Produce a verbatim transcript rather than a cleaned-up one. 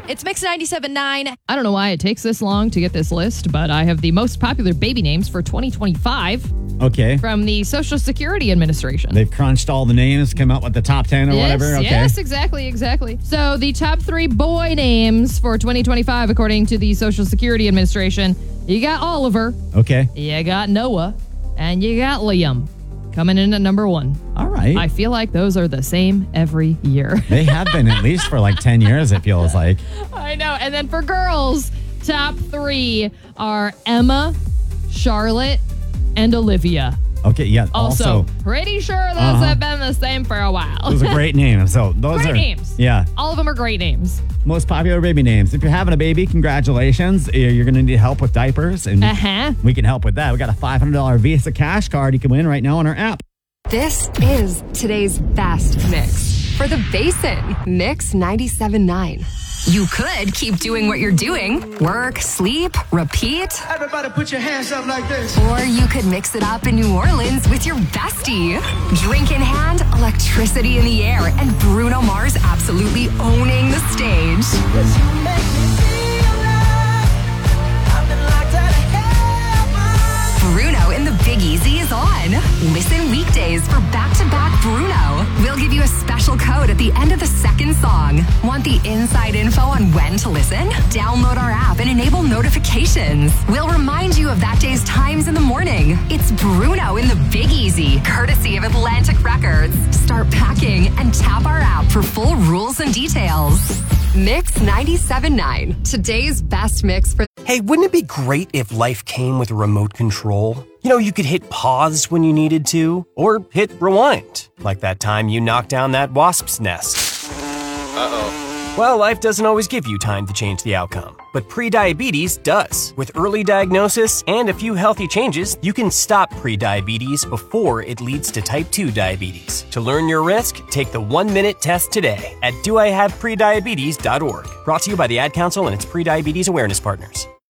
It's Mix ninety-seven point nine. I don't know why it takes this long to get this list, but I have the most popular baby names for twenty twenty-five Okay. from the Social Security Administration. They've crunched all the names, come out with the top ten or yes, whatever. Okay. Yes, exactly, exactly. So the top three boy names for twenty twenty-five, according to the Social Security Administration, you got Oliver, Okay. you got Noah, and you got Liam coming in at number one. All right. I feel like those are the same every year. They have been at least for like ten years, it feels like. I know. And then for girls, top three are Emma, Charlotte, and Olivia. Okay, yeah. Also, Also, pretty sure those Uh-huh. have been the same for a while. those are great names. So those Great are names. Yeah. All of them are great names. Most popular baby names. If you're having a baby, congratulations. You're going to need help with diapers, and Uh-huh. we can help with that. We got a five hundred dollars Visa cash card you can win right now on our app. This is today's best mix for the Basin. Mix ninety-seven point nine. You could keep doing what you're doing. Work, sleep, repeat. Everybody put your hands up like this. Or you could mix it up in New Orleans with your bestie. Drink in hand, electricity in the air, and Bruno Mars absolutely owning the stage. Bruno in the Big Easy is on. Listen weekdays for back-to-back Bruno. We'll give you a special code at the end of the second song. Want the inside info on when to listen? Download our app and enable notifications. We'll remind you of that day's times in the morning. It's Bruno in the Big Easy, courtesy of Atlantic Records. Start packing and tap our app for full rules and details. Mix ninety-seven point nine. Today's best mix for... Hey, wouldn't it be great if life came with a remote control? You know, you could hit pause when you needed to, or hit rewind, like that time you knocked down that wasp's nest. Uh-oh. Well, life doesn't always give you time to change the outcome, but prediabetes does. With early diagnosis and a few healthy changes, you can stop prediabetes before it leads to type two diabetes. To learn your risk, take the one-minute test today at do I have prediabetes dot org. Brought to you by the Ad Council and its prediabetes awareness partners.